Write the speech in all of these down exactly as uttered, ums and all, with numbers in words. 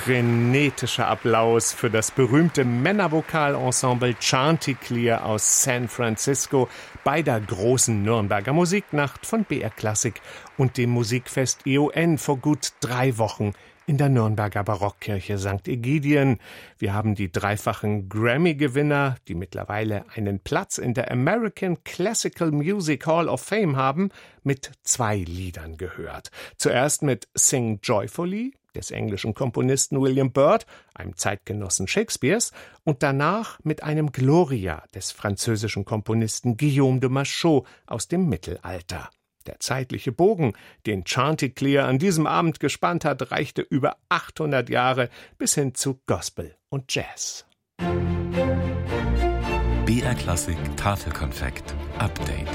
frenetischer Applaus für das berühmte Männervokalensemble Chanticleer aus San Francisco bei der großen Nürnberger Musiknacht von B R Klassik und dem Musikfest E O N vor gut drei Wochen in der Nürnberger Barockkirche Sankt Egidien. Wir haben die dreifachen Grammy-Gewinner, die mittlerweile einen Platz in der American Classical Music Hall of Fame haben, mit zwei Liedern gehört. Zuerst mit Sing Joyfully des englischen Komponisten William Byrd, einem Zeitgenossen Shakespeares, und danach mit einem Gloria des französischen Komponisten Guillaume de Machaut aus dem Mittelalter. Der zeitliche Bogen, den Chanticleer an diesem Abend gespannt hat, reichte über achthundert Jahre bis hin zu Gospel und Jazz. B R Klassik Tafelkonfekt Update.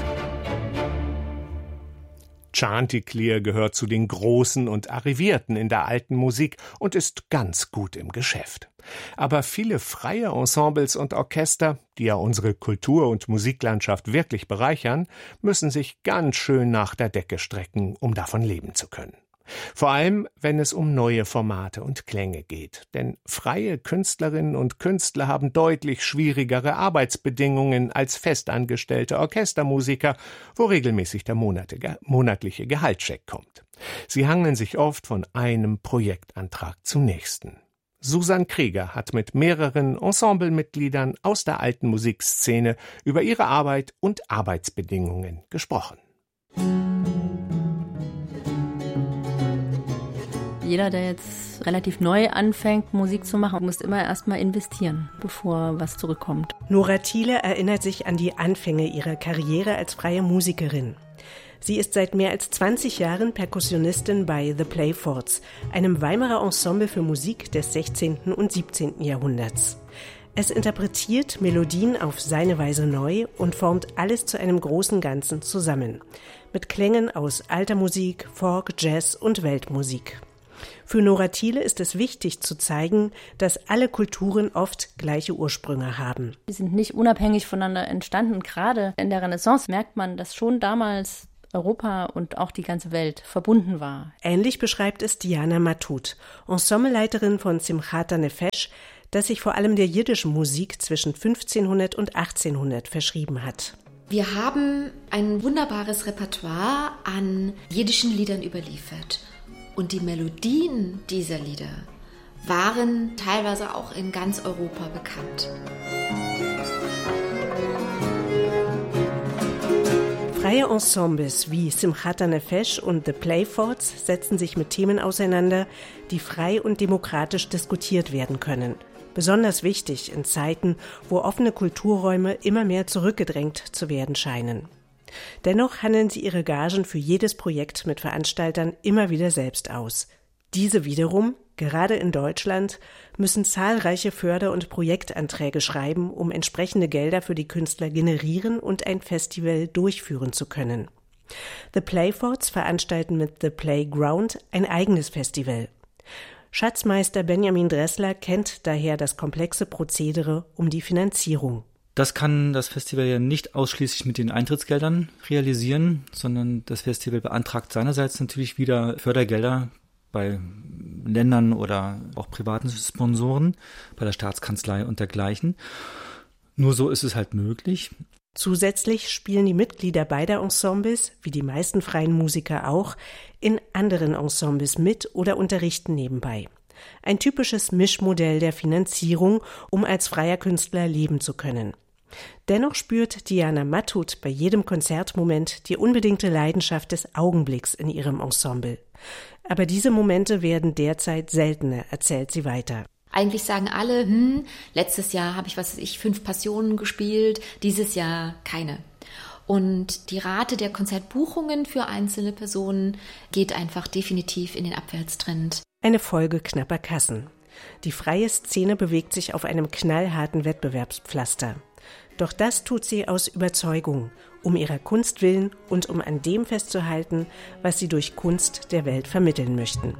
Chanticleer gehört zu den Großen und Arrivierten in der alten Musik und ist ganz gut im Geschäft. Aber viele freie Ensembles und Orchester, die ja unsere Kultur- und Musiklandschaft wirklich bereichern, müssen sich ganz schön nach der Decke strecken, um davon leben zu können. Vor allem, wenn es um neue Formate und Klänge geht. Denn freie Künstlerinnen und Künstler haben deutlich schwierigere Arbeitsbedingungen als festangestellte Orchestermusiker, wo regelmäßig der monatliche Gehaltscheck kommt. Sie hangeln sich oft von einem Projektantrag zum nächsten. Susan Krieger hat mit mehreren Ensemblemitgliedern aus der alten Musikszene über ihre Arbeit und Arbeitsbedingungen gesprochen. Jeder, der jetzt relativ neu anfängt, Musik zu machen, muss immer erstmal investieren, bevor was zurückkommt. Nora Thiele erinnert sich an die Anfänge ihrer Karriere als freie Musikerin. Sie ist seit mehr als zwanzig Jahren Perkussionistin bei The Playforts, einem Weimarer Ensemble für Musik des sechzehnten und siebzehnten Jahrhunderts. Es interpretiert Melodien auf seine Weise neu und formt alles zu einem großen Ganzen zusammen. Mit Klängen aus alter Musik, Folk, Jazz und Weltmusik. Für Nora Thiele ist es wichtig zu zeigen, dass alle Kulturen oft gleiche Ursprünge haben. Die sind nicht unabhängig voneinander entstanden. Gerade in der Renaissance merkt man, dass schon damals Europa und auch die ganze Welt verbunden war. Ähnlich beschreibt es Diana Matut, Ensembleleiterin von Simchat Nefesh, das sich vor allem der jiddischen Musik zwischen fünfzehnhundert und achtzehnhundert verschrieben hat. Wir haben ein wunderbares Repertoire an jiddischen Liedern überliefert. Und die Melodien dieser Lieder waren teilweise auch in ganz Europa bekannt. Freie Ensembles wie Simchat Nefesh und The Playforts setzen sich mit Themen auseinander, die frei und demokratisch diskutiert werden können. Besonders wichtig in Zeiten, wo offene Kulturräume immer mehr zurückgedrängt zu werden scheinen. Dennoch handeln sie ihre Gagen für jedes Projekt mit Veranstaltern immer wieder selbst aus. Diese wiederum, gerade in Deutschland, müssen zahlreiche Förder- und Projektanträge schreiben, um entsprechende Gelder für die Künstler generieren und ein Festival durchführen zu können. The Playforts veranstalten mit The Playground ein eigenes Festival. Schatzmeister Benjamin Dressler kennt daher das komplexe Prozedere um die Finanzierung. Das kann das Festival ja nicht ausschließlich mit den Eintrittsgeldern realisieren, sondern das Festival beantragt seinerseits natürlich wieder Fördergelder bei Ländern oder auch privaten Sponsoren, bei der Staatskanzlei und dergleichen. Nur so ist es halt möglich. Zusätzlich spielen die Mitglieder beider Ensembles, wie die meisten freien Musiker auch, in anderen Ensembles mit oder unterrichten nebenbei. Ein typisches Mischmodell der Finanzierung, um als freier Künstler leben zu können. Dennoch spürt Diana Matut bei jedem Konzertmoment die unbedingte Leidenschaft des Augenblicks in ihrem Ensemble. Aber diese Momente werden derzeit seltener, erzählt sie weiter. Eigentlich sagen alle, hm, letztes Jahr habe ich, was weiß ich, fünf Passionen gespielt, dieses Jahr keine. Und die Rate der Konzertbuchungen für einzelne Personen geht einfach definitiv in den Abwärtstrend. Eine Folge knapper Kassen. Die freie Szene bewegt sich auf einem knallharten Wettbewerbspflaster. Doch das tut sie aus Überzeugung, um ihrer Kunst willen und um an dem festzuhalten, was sie durch Kunst der Welt vermitteln möchten.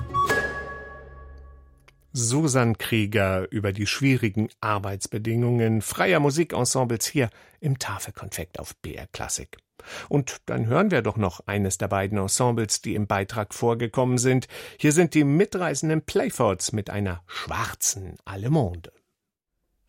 Susan Krieger über die schwierigen Arbeitsbedingungen freier Musikensembles hier im Tafelkonfekt auf B R Klassik. Und dann hören wir doch noch eines der beiden Ensembles, die im Beitrag vorgekommen sind. Hier sind die mitreisenden Playfords mit einer schwarzen Allemande.